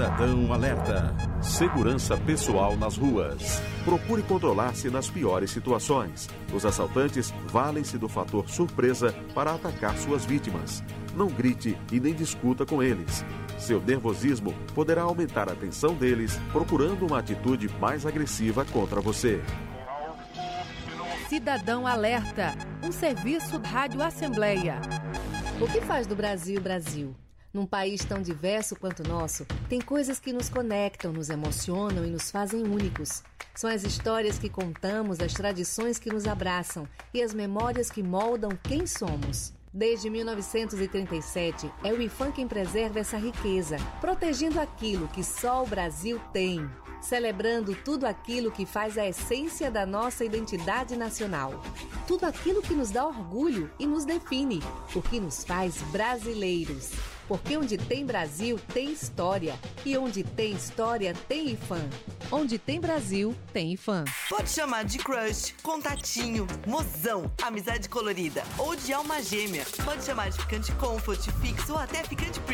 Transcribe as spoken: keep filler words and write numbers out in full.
Cidadão Alerta. Segurança pessoal nas ruas. Procure controlar-se nas piores situações. Os assaltantes valem-se do fator surpresa para atacar suas vítimas. Não grite e nem discuta com eles. Seu nervosismo poderá aumentar a tensão deles, procurando uma atitude mais agressiva contra você. Cidadão Alerta, um serviço Rádio Assembleia. O que faz do Brasil Brasil? Num país tão diverso quanto o nosso, tem coisas que nos conectam, nos emocionam e nos fazem únicos. São as histórias que contamos, as tradições que nos abraçam e as memórias que moldam quem somos. Desde mil novecentos e trinta e sete, é o IPHAN quem preserva essa riqueza, protegendo aquilo que só o Brasil tem, celebrando tudo aquilo que faz a essência da nossa identidade nacional. Tudo aquilo que nos dá orgulho e nos define, o que nos faz brasileiros. Porque onde tem Brasil, tem história. E onde tem história, tem IPHAN. Onde tem Brasil, tem IPHAN. Pode chamar de crush, contatinho, mozão, amizade colorida ou de alma gêmea. Pode chamar de ficante comfort, fixo ou até ficante premium.